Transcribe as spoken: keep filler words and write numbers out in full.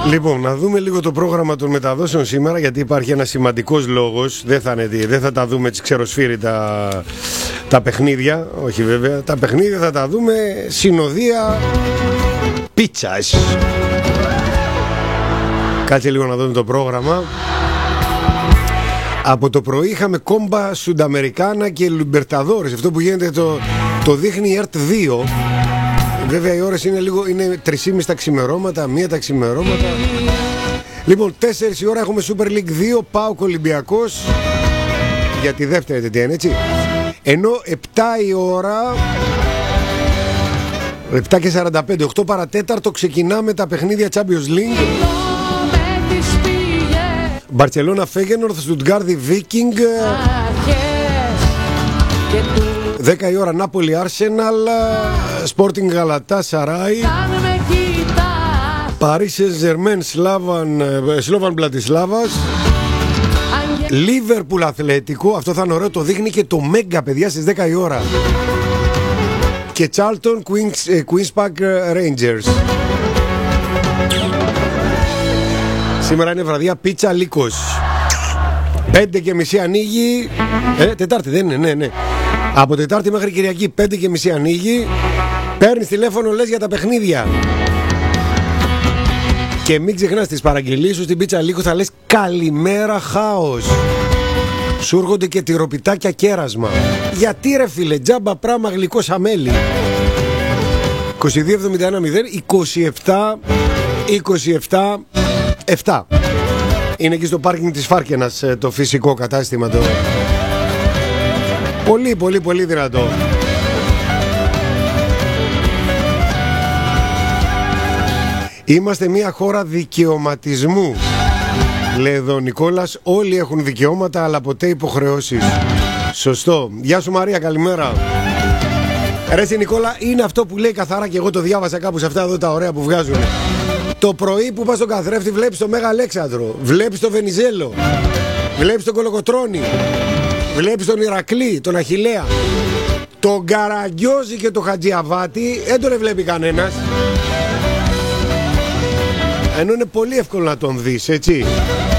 Λοιπόν, να δούμε λίγο το πρόγραμμα των μεταδόσεων σήμερα, γιατί υπάρχει ένας σημαντικός λόγος. Δεν θα, είναι, δεν θα τα δούμε τις ξεροσφύρητα τα παιχνίδια. Όχι βέβαια, τα παιχνίδια θα τα δούμε συνοδεία πίτσας. Κάτσε λίγο να δούμε το πρόγραμμα. Από το πρωί είχαμε κόμπα Σουνταμερικάνα και Λιμπερταδόρες. Αυτό που γίνεται το, το δείχνει η ΕΡΤ δύο. Βέβαια οι ώρες είναι λίγο, είναι τρία και μισή τα ξημερώματα, μία τα ξημερώματα. Λοιπόν, τέσσερις η ώρα έχουμε Super League δύο, ΠΑΟΚ Ολυμπιακός για τη δεύτερη τετία, έτσι. Ενώ επτά η ώρα, επτά και σαράντα πέντε, οκτώ παρατέταρτο ξεκινάμε τα παιχνίδια Champions League. Μπαρτσελώνα Φέγενορθ, Στουτγκάρδη Βίκινγκ. δέκα η ώρα Νάπολη Άρσεναλ, Sporting Γαλατάσαράι, Παρί Σεν-Ζερμέν Σλόβαν Μπρατισλάβας, Λίβερπουλ Αθλέτικο. Αυτό θα είναι ωραίο, το δείχνει και το Μέγκα, παιδιά, στις δέκα η ώρα. Και Charlton Queen's Park Rangers. Σήμερα είναι βραδιά πίτσα Λύκος. Πέντε και μισή ανοίγει. Ε, Τετάρτη δεν είναι, ναι, ναι. Από Τετάρτη μέχρι Κυριακή πέντε και μισή ανοίγει. Παίρνεις τηλέφωνο, λες για τα παιχνίδια. Και μην ξεχνάς τις παραγγελίες σου στην πίτσα Λύκο, θα λες καλημέρα χάος. Σου έρχονται και τυροπιτάκια κέρασμα. Γιατί ρε φίλε, τζάμπα πράμα γλυκό σαμέλι. είκοσι δύο εβδομήντα ένα μηδέν είκοσι επτά είκοσι επτά επτά. Είναι εκεί στο πάρκινγκ της Φάρκενας το φυσικό κατάστημα το. Πολύ πολύ πολύ δυνατό. Είμαστε μια χώρα δικαιωματισμού. Λέει εδώ ο Νικόλας, όλοι έχουν δικαιώματα αλλά ποτέ υποχρεώσεις. Σωστό. Γεια σου Μαρία, καλημέρα. Ρε εσύ Νικόλα, είναι αυτό που λέει καθαρά και εγώ το διάβασα κάπου σε αυτά εδώ τα ωραία που βγάζουν. Το πρωί που πας στον καθρέφτη βλέπεις το Μέγα Αλέξανδρο, βλέπεις το Βενιζέλο, βλέπεις τον Κολοκοτρώνη, βλέπεις τον Ηρακλή, τον Αχιλλέα. Τον Καραγκιόζη και τον Χατζιαβάτη δεν τον βλέπει κανένας. Ενώ είναι πολύ εύκολο να τον δεις, έτσι.